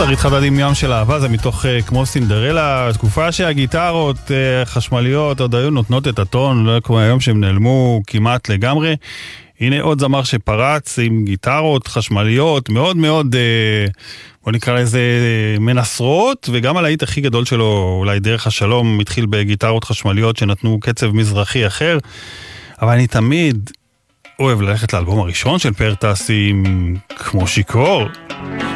איתך בדמיון של אהבה, זה מתוך כמו סינדרלה, תקופה שהגיטרות חשמליות עוד היו נותנות את הטון, לא כמו היום שהם נעלמו כמעט לגמרי. הנה עוד זמר שפרץ עם גיטרות חשמליות מאוד מאוד, בוא נקרא לזה מנסרות, וגם הלהיט הכי גדול שלו, אולי דרך השלום, התחיל בגיטרות חשמליות שנתנו קצב מזרחי אחר, אבל אני תמיד אוהב ללכת לאלבום הראשון של פאר טאסי, כמו שיכור.